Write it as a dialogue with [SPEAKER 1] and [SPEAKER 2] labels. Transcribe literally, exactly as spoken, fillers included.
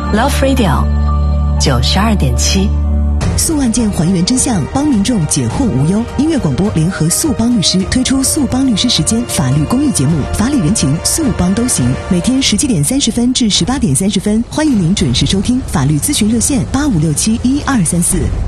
[SPEAKER 1] Love Radio 九十二点七。
[SPEAKER 2] 诉案件还原真相，帮民众解惑无忧。音乐广播联合速帮律师推出速帮律师时间法律公益节目，法理人情速帮都行。每天十七点三十分至十八点三十分，欢迎您准时收听。法律咨询热线八五六七一二三四。